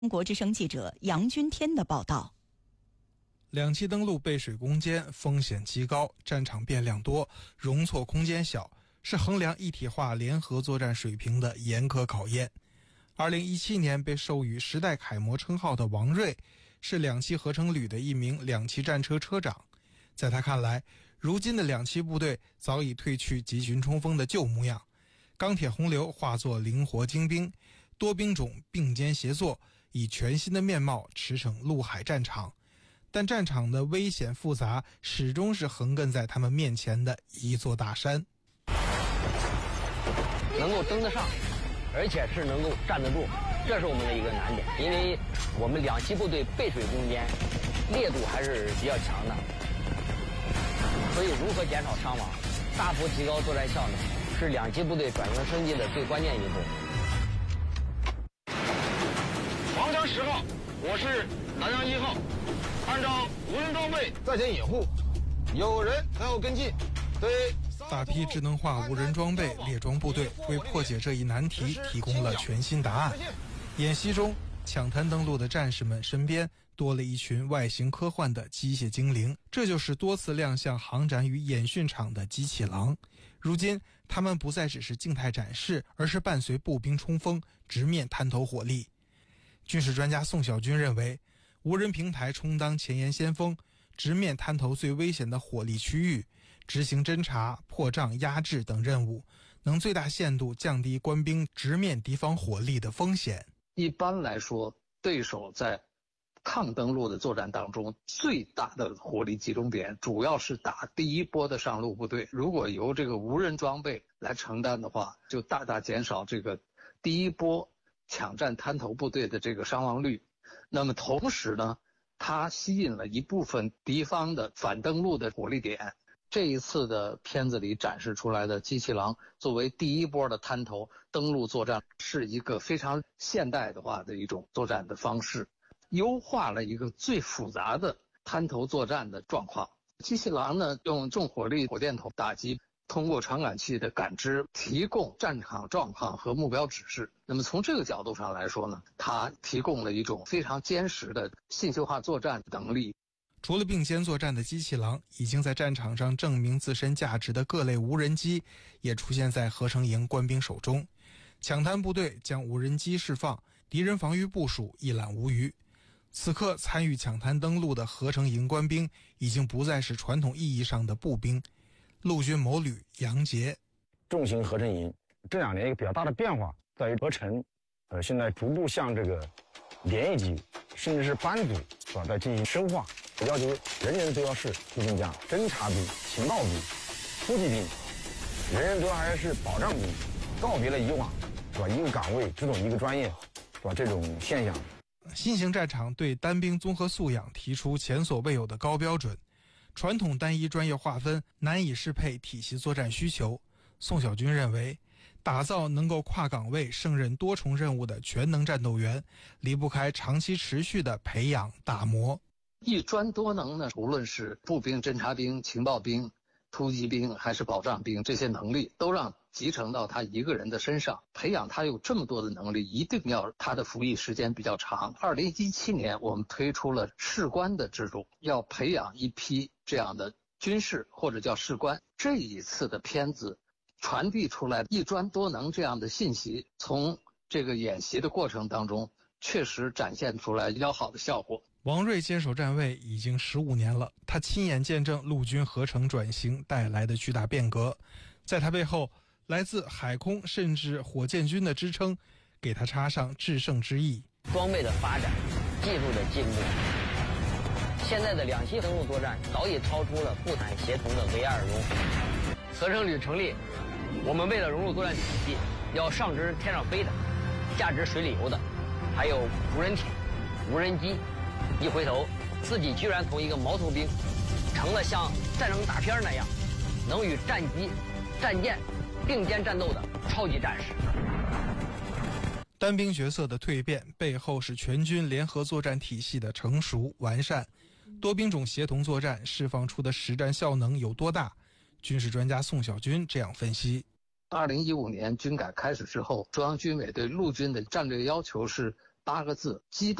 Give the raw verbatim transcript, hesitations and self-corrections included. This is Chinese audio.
中国之声记者杨军天的报道。 两栖登陆背水攻坚，风险极高，战场变量多，容错空间小，是衡量一体化联合作战水平的严苛考验。二零一七年被授予时代楷模称号的王瑞，是两栖合成旅的一名两栖战车车长。在他看来，如今的两栖部队早已褪去集群冲锋的旧模样，钢铁洪流化作灵活精兵，多兵种并肩协作，以全新的面貌驰骋陆海战场。但战场的危险复杂始终是横亘在他们面前的一座大山。 能够登得上，而且是能够站得住，这是我们的一个难点。因为我们两栖部队背水攻坚，烈度还是比较强的，所以如何减少伤亡，大幅提高作战效能，是两栖部队转型升级的最关键一步。 黄江十号，我是南洋一号。按照无人装备在前掩护，有人在后跟进。对大批智能化无人装备列装部队为破解这一难题提供了全新答案。演习中，抢滩登陆的战士们身边多了一群外形科幻的机械精灵，这就是多次亮相航展与演训场的机器狼。如今，他们不再只是静态展示，而是伴随步兵冲锋，直面滩头火力。军事专家宋小军认为，无人平台充当前沿先锋，直面滩头最危险的火力区域，执行侦察、破障、压制等任务，能最大限度降低官兵直面敌方火力的风险。 一般来说，对手在抗登陆的作战当中，最大的火力集中点主要是打第一波的上路部队。如果由这个无人装备来承担的话，就大大减少这个第一波抢占滩头部队的这个伤亡率。那么同时呢，它吸引了一部分敌方的反登陆的火力点。这一次的片子里展示出来的机器狼作为第一波的滩头登陆作战，是一个非常现代的话的一种作战的方式，优化了一个最复杂的滩头作战的状况。机器狼呢，用重火力火箭筒打击，通过传感器的感知提供战场状况和目标指示。那么从这个角度上来说呢，它提供了一种非常坚实的信息化作战能力。 除了并肩作战的机器狼，已经在战场上证明自身价值的各类无人机也出现在合成营官兵手中。抢滩部队将无人机释放，敌人防御部署一览无余。此刻参与抢滩登陆的合成营官兵已经不再是传统意义上的步兵。陆军某旅杨杰， 重型合成营这两年一个比较大的变化在于合成，呃，现在逐步向这个连一级甚至是班组是吧，在进行深化，要求人人都要是步兵将、侦察兵、情报兵、突击兵，人人都还是保障兵，告别了以往是吧一个岗位只懂一个专业是吧这种现象。 新型战场对单兵综合素养提出前所未有的高标准。传统单一专业划分难以适配体系作战需求。宋小军认为，打造能够跨岗位胜任多重任务的全能战斗员，离不开长期持续的培养打磨。 一专多能呢，无论是步兵、侦察兵、情报兵、突击兵还是保障兵，这些能力都让集成到他一个人的身上。培养他有这么多的能力，一定要他的服役时间比较长。二零一七年我们推出了士官的制度，要培养一批这样的军士或者叫士官。这一次的片子传递出来一专多能这样的信息，从这个演习的过程当中确实展现出来比较好的效果。 王瑞坚守站位已经十五年了，他亲眼见证陆军合成转型带来的巨大变革。在他背后，来自海空甚至火箭军的支撑，给他插上制胜之意。 装备的发展，技术的进步，现在的两栖登陆作战早已超出了步坦协同的唯二荣。合成旅成立，我们为了融入作战体系，要上至天上飞的，下至水里游的，还有无人艇、无人机。一回头，自己居然从一个毛头兵，成了像战争大片那样，能与战机、战舰并肩战斗的超级战士。 单兵角色的蜕变背后是全军联合作战体系的成熟完善，多兵种协同作战释放出的实战效能有多大？军事专家宋小军这样分析： 二零一五年军改开始之后，中央军委对陆军的战略要求是八个字：机动